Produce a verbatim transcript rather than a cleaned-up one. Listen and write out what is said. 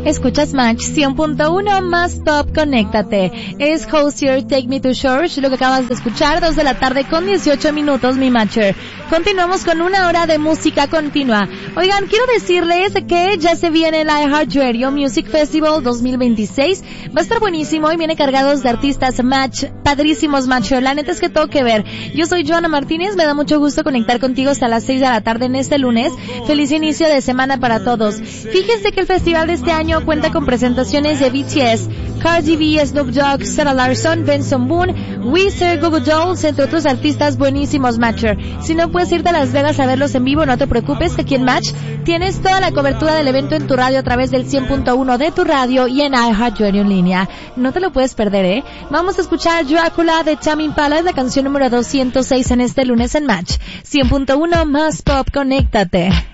Escuchas Match cien punto uno más Top, conéctate. Es Hozier, Take Me to Church, lo que acabas de escuchar, dos de la tarde con dieciocho minutos, mi Matcher. Continuamos con una hora de música continua. Oigan, quiero decirles que ya se viene el iHeartRadio Music Festival dos mil veintiséis. Va a estar buenísimo y viene cargados de artistas Match, padrísimos Matcher. La neta es que todo que ver. Yo soy Joana Martínez, me da mucho gusto conectar contigo hasta las seis de la tarde en este lunes. Feliz inicio de semana para todos. Fíjense que el festival de este año cuenta con presentaciones de B T S, Cardi B, Snoop Dogg, Sarah Larsson, Benson Boone, Weezer, Goo Goo Dolls, entre otros artistas buenísimos Matcher. Si no puedes irte a Las Vegas a verlos en vivo, no te preocupes, que aquí en Match tienes toda la cobertura del evento en tu radio a través del cien punto uno de tu radio y en iHeartRadio en línea. No te lo puedes perder, ¿eh? Vamos a escuchar Drácula de Tame Impala, es la canción número doscientos seis en este lunes en Match. cien punto uno más Pop, conéctate.